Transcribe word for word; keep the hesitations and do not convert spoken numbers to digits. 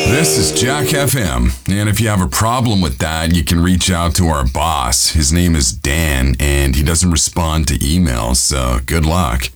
This is Jack F M, and if you have a problem with that, you can reach out to our boss. His name is Dan, and he doesn't respond to emails, so good luck.